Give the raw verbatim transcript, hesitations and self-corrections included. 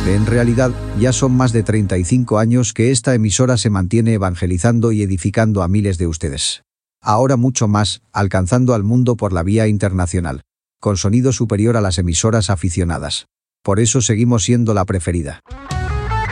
En realidad, ya son más de treinta y cinco años que esta emisora se mantiene evangelizando y edificando a miles de ustedes. Ahora mucho más, alcanzando al mundo por la vía internacional, con sonido superior a las emisoras aficionadas. Por eso seguimos siendo la preferida.